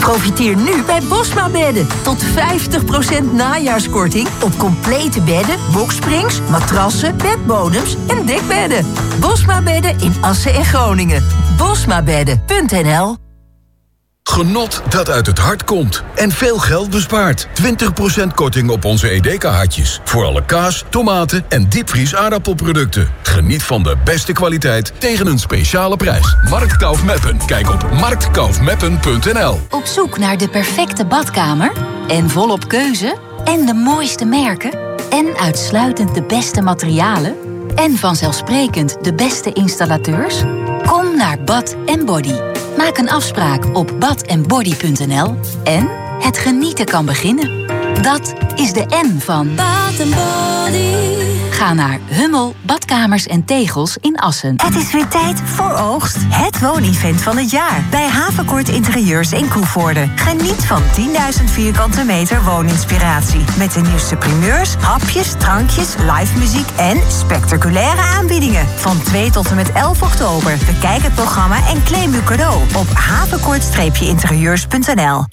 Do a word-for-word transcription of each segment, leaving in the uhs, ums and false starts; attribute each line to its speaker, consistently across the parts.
Speaker 1: Profiteer nu bij Bosma Bedden. Tot vijftig procent najaarskorting op complete bedden, boksprings, matrassen, bedbodems en dekbedden. Bosma Bedden in Assen en Groningen. bosmabedden punt n l.
Speaker 2: Genot dat uit het hart komt en veel geld bespaart. twintig procent korting op onze Edeka-hartjes. Voor alle kaas, tomaten en diepvries aardappelproducten. Geniet van de beste kwaliteit tegen een speciale prijs. Marktkauf Meppen. Kijk op marktkaufmeppen punt n l.
Speaker 3: Op zoek naar de perfecte badkamer? En volop keuze? En de mooiste merken? En uitsluitend de beste materialen? En vanzelfsprekend de beste installateurs? Kom naar Bath and Body. Maak een afspraak op bath and body punt n l en het genieten kan beginnen. Dat is de N van Bath and Body. Ga naar Hummel, Badkamers en Tegels in Assen.
Speaker 4: Het is weer tijd voor Oogst. Het woonevent van het jaar. Bij Havenkoort Interieurs in Koevoorde. Geniet van tienduizend vierkante meter wooninspiratie. Met de nieuwste primeurs, hapjes, drankjes, live muziek en spectaculaire aanbiedingen. Van twee tot en met elf oktober. Bekijk het programma en claim uw cadeau op havenkoort interieurs punt n l.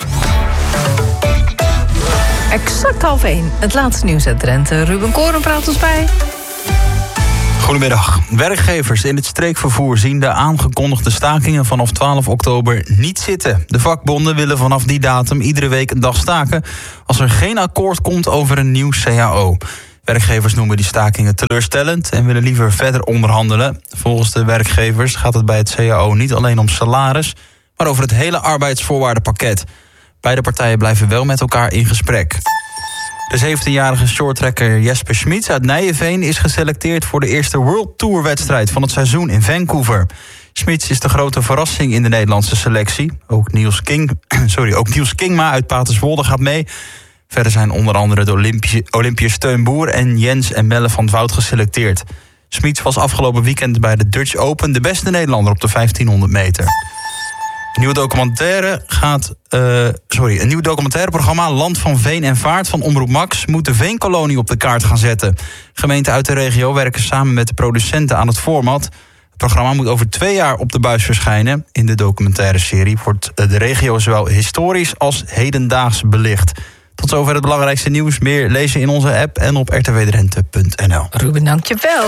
Speaker 5: Exact half één. Het laatste nieuws uit Drenthe. Ruben Koren praat ons bij.
Speaker 6: Goedemiddag. Werkgevers in het streekvervoer zien de aangekondigde stakingen vanaf twaalf oktober niet zitten. De vakbonden willen vanaf die datum iedere week een dag staken als er geen akkoord komt over een nieuw C A O. Werkgevers noemen die stakingen teleurstellend en willen liever verder onderhandelen. Volgens de werkgevers gaat het bij het C A O niet alleen om salaris, maar over het hele arbeidsvoorwaardenpakket. Beide partijen blijven wel met elkaar in gesprek. De zeventienjarige shorttrekker Jesper Smits uit Nijenveen is geselecteerd voor de eerste World Tour wedstrijd van het seizoen in Vancouver. Smits is de grote verrassing in de Nederlandse selectie. Ook Niels, King, sorry, ook Niels Kingma uit Paterswolde gaat mee. Verder zijn onder andere de Olympische, Olympiërs Teun Boer en Jens en Melle van 't Woud geselecteerd. Smits was afgelopen weekend bij de Dutch Open de beste Nederlander op de vijftienhonderd meter. Een nieuwe documentaire gaat, uh, sorry, een nieuw documentaireprogramma Land van Veen en Vaart van Omroep Max moet de Veenkolonie op de kaart gaan zetten. Gemeenten uit de regio werken samen met de producenten aan het format. Het programma moet over twee jaar op de buis verschijnen. In de documentaire serie wordt de regio zowel historisch als hedendaags belicht. Tot zover het belangrijkste nieuws. Meer lezen in onze app en op r t w drenthe punt n l.
Speaker 5: Ruben, dank je wel.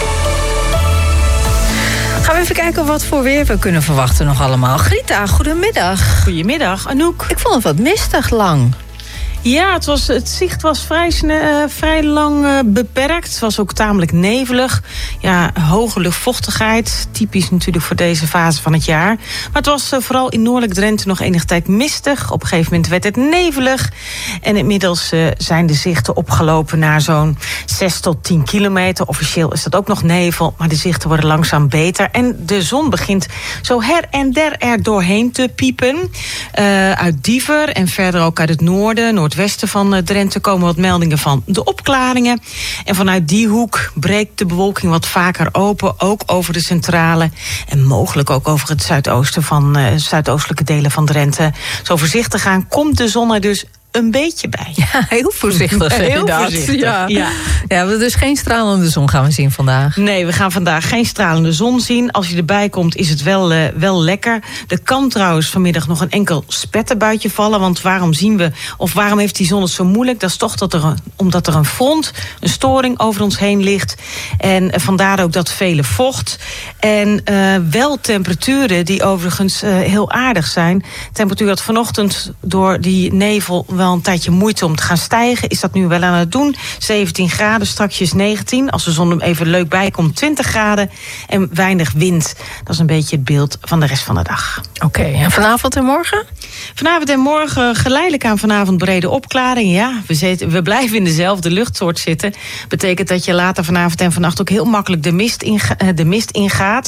Speaker 5: Gaan we even kijken wat voor weer we kunnen verwachten nog allemaal. Grita, goedemiddag.
Speaker 7: Goedemiddag, Anouk.
Speaker 5: Ik vond het wat mistig lang.
Speaker 7: Ja, het, was, het zicht was vrij, uh, vrij lang uh, beperkt. Het was ook tamelijk nevelig. Ja, hoge luchtvochtigheid. Typisch natuurlijk voor deze fase van het jaar. Maar het was uh, vooral in Noordelijk Drenthe nog enige tijd mistig. Op een gegeven moment werd het nevelig. En inmiddels uh, zijn de zichten opgelopen naar zo'n zes tot tien kilometer. Officieel is dat ook nog nevel, maar de zichten worden langzaam beter. En de zon begint zo her en der er doorheen te piepen. Uh, uit Diever en verder ook uit het noorden, noord westen van Drenthe komen wat meldingen van de opklaringen. En vanuit die hoek breekt de bewolking wat vaker open, ook over de centrale en mogelijk ook over het zuidoosten van uh, zuidoostelijke delen van Drenthe. Zo voorzichtig gaan komt de zon er dus een beetje bij.
Speaker 5: Ja, heel voorzichtig.
Speaker 7: Heel voorzichtig,
Speaker 5: ja.
Speaker 7: ja.
Speaker 5: Ja, dus geen stralende zon gaan we zien vandaag.
Speaker 7: Nee, we gaan vandaag geen stralende zon zien. Als je erbij komt, is het wel, uh, wel lekker. Er kan trouwens vanmiddag nog een enkel spetterbuitje vallen. Want waarom zien we, of waarom heeft die zon het zo moeilijk? Dat is toch dat er een, omdat er een front, een storing over ons heen ligt. En uh, vandaar ook dat vele vocht. En uh, wel temperaturen die overigens uh, heel aardig zijn. Temperatuur had vanochtend door die nevel wel een tijdje moeite om te gaan stijgen. Is dat nu wel aan het doen? zeventien graden, strakjes negentien. Als de zon er even leuk bij komt, twintig graden. En weinig wind. Dat is een beetje het beeld van de rest van de dag.
Speaker 5: Oké, okay, en vanavond en morgen?
Speaker 7: Vanavond en morgen geleidelijk aan vanavond brede opklaring. Ja, we, zitten, we blijven in dezelfde luchtsoort zitten. Betekent dat je later vanavond en vannacht ook heel makkelijk de mist, inga, de mist ingaat.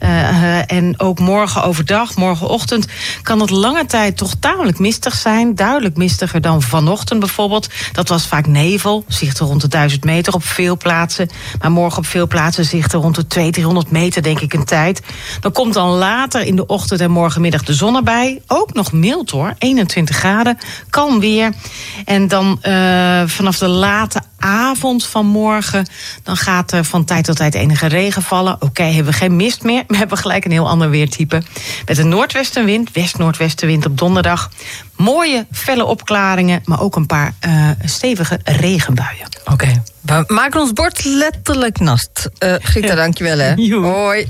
Speaker 7: Uh, en ook morgen overdag, morgenochtend, kan het lange tijd toch tamelijk mistig zijn. Duidelijk mistiger dan vanochtend bijvoorbeeld. Dat was vaak nevel, zichten rond de duizend meter op veel plaatsen. Maar morgen op veel plaatsen zichten rond de tweehonderd, driehonderd meter, denk ik, een tijd. Dan komt dan later in de ochtend en morgenmiddag de zon erbij. Ook nog mild hoor, eenentwintig graden. Kalm weer. En dan uh, vanaf de late avond van morgen, dan gaat er van tijd tot tijd enige regen vallen. Oké, okay, hebben we geen mist meer. We hebben gelijk een heel ander weertype. Met een noordwestenwind, west-noordwestenwind op donderdag. Mooie, felle opklaringen, maar ook een paar uh, stevige regenbuien.
Speaker 5: Oké, okay. We maken ons bord letterlijk nat. Uh, Grita, ja. Dankjewel hè. Jo. Hoi.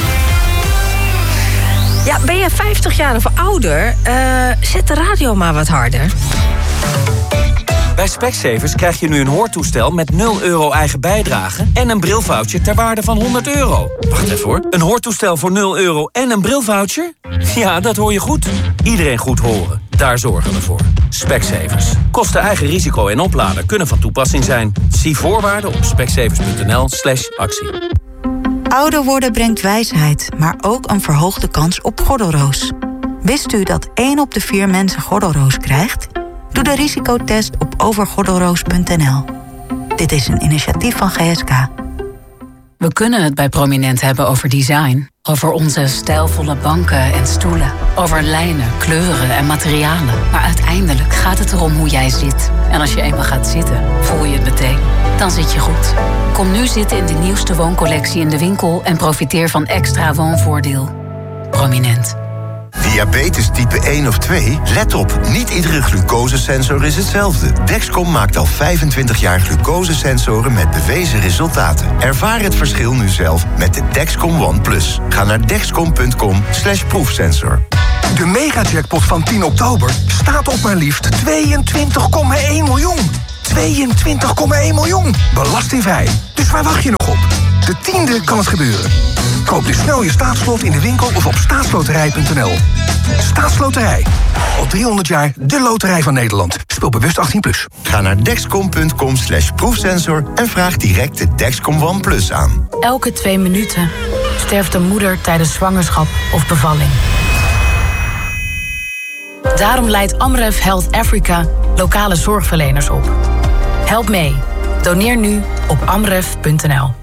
Speaker 5: Ja, ben je vijftig jaar of ouder? Uh, zet de radio maar wat harder.
Speaker 8: Bij Specsavers krijg je nu een hoortoestel met nul euro eigen bijdrage en een brilvoucher ter waarde van honderd euro. Wacht even hoor. Een hoortoestel voor nul euro en een brilvoucher? Ja, dat hoor je goed. Iedereen goed horen. Daar zorgen we voor. Specsavers. Kosten eigen risico en oplader kunnen van toepassing zijn. Zie voorwaarden op specsavers.nl slash actie.
Speaker 9: Ouder worden brengt wijsheid, maar ook een verhoogde kans op gordelroos. Wist u dat één op de vier mensen gordelroos krijgt? Doe de risicotest op overgordelroos punt n l. Dit is een initiatief van G S K.
Speaker 3: We kunnen het bij Prominent hebben over design. Over onze stijlvolle banken en stoelen. Over lijnen, kleuren en materialen. Maar uiteindelijk gaat het erom hoe jij zit. En als je eenmaal gaat zitten, voel je het meteen. Dan zit je goed. Kom nu zitten in de nieuwste wooncollectie in de winkel en profiteer van extra woonvoordeel. Prominent.
Speaker 10: Diabetes type één of twee? Let op, niet iedere glucosesensor is hetzelfde. Dexcom maakt al vijfentwintig jaar glucosesensoren met bewezen resultaten. Ervaar het verschil nu zelf met de Dexcom One Plus. Ga naar dexcom punt com slash proefsensor.
Speaker 11: De megajackpot van tien oktober staat op maar liefst tweeëntwintig komma één miljoen. tweeëntwintig komma één miljoen. Belastingvrij. Dus waar wacht je nog op? De tiende kan het gebeuren. Koop dus snel je staatslot in de winkel of op staatsloterij punt n l. Staatsloterij. Al driehonderd jaar de loterij van Nederland. Speel bewust achttien plus.
Speaker 10: Ga naar dexcom punt com slash proefsensor en vraag direct de Dexcom One Plus aan.
Speaker 12: Elke twee minuten sterft een moeder tijdens zwangerschap of bevalling. Daarom leidt Amref Health Africa lokale zorgverleners op. Help mee. Doneer nu op amref punt n l.